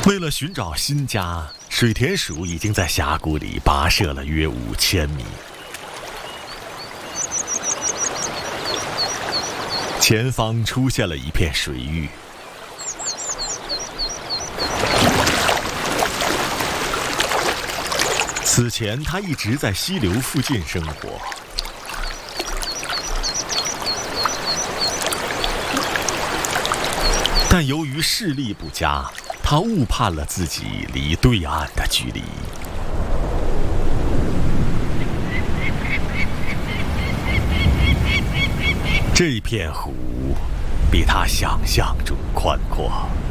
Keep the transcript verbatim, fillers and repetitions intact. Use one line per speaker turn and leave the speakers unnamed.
为了寻找新家，水田鼠已经在峡谷里跋涉了约五千米。前方出现了一片水域，此前他一直在溪流附近生活。但由于视力不佳，他误判了自己离对岸的距离。这片湖比他想象中宽阔。